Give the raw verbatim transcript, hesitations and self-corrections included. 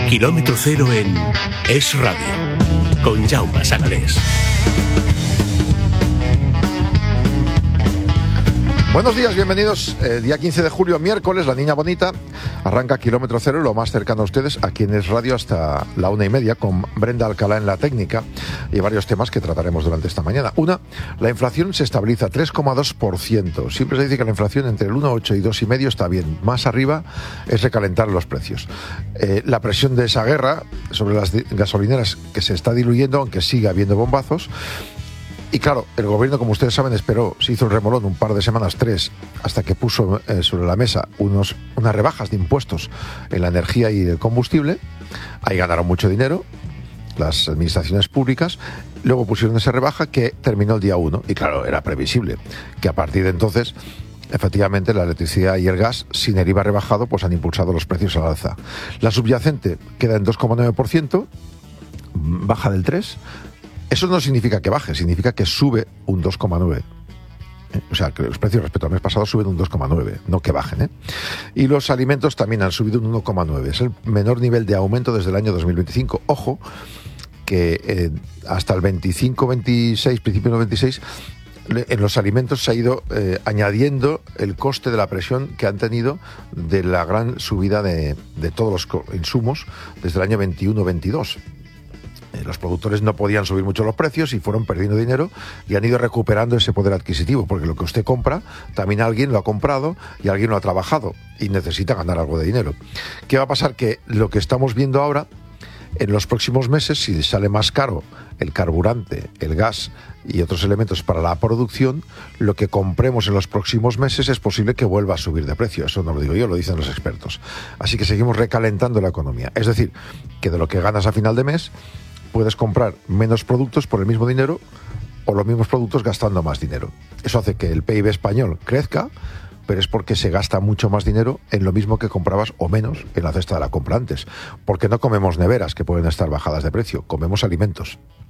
Kilómetro cero en Es Radio, con Jaume Sagalés. Buenos días, bienvenidos. Eh, día quince de julio, miércoles, la niña bonita arranca Kilómetro Cero, lo más cercano a ustedes, aquí en Es Radio hasta la una y media, con Brenda Alcalá en la técnica y varios temas que trataremos durante esta mañana. Una, la inflación se estabiliza tres coma dos por ciento. Siempre se dice que la inflación entre el uno coma ocho y dos coma cinco está bien. Más arriba es recalentar los precios. Eh, la presión de esa guerra sobre las gasolineras que se está diluyendo, aunque sigue habiendo bombazos. Y claro, el gobierno, como ustedes saben, esperó, se hizo un remolón un par de semanas, tres, hasta que puso eh, sobre la mesa unos, unas rebajas de impuestos en la energía y el combustible. Ahí ganaron mucho dinero las administraciones públicas. Luego pusieron esa rebaja que terminó el día uno. Y claro, era previsible que a partir de entonces, efectivamente, la electricidad y el gas, sin el I V A rebajado, pues han impulsado los precios al alza. La subyacente queda en dos coma nueve por ciento, baja del tres por ciento. Eso no significa que baje, significa que sube un dos coma nueve. ¿Eh? O sea, que los precios respecto al mes pasado suben un dos coma nueve, no que bajen. ¿eh? Y los alimentos también han subido un uno coma nueve. Es el menor nivel de aumento desde el año dos mil veinticinco. Ojo, que eh, hasta el veinticinco veintiséis, principio del veintiséis, en los alimentos se ha ido eh, añadiendo el coste de la presión que han tenido de la gran subida de, de todos los insumos desde el año veintiuno veintidós. Los productores no podían subir mucho los precios y fueron perdiendo dinero y han ido recuperando ese poder adquisitivo, porque lo que usted compra, también alguien lo ha comprado y alguien lo ha trabajado y necesita ganar algo de dinero. ¿Qué va a pasar? Que lo que estamos viendo ahora, en los próximos meses, si sale más caro el carburante, el gas y otros elementos para la producción, lo que compremos en los próximos meses es posible que vuelva a subir de precio. Eso no lo digo yo, lo dicen los expertos. Así que seguimos recalentando la economía. Es decir, que de lo que ganas a final de mes, puedes comprar menos productos por el mismo dinero o los mismos productos gastando más dinero. Eso hace que el P I B español crezca, pero es porque se gasta mucho más dinero en lo mismo que comprabas o menos en la cesta de la compra antes. Porque no comemos neveras que pueden estar bajadas de precio, comemos alimentos.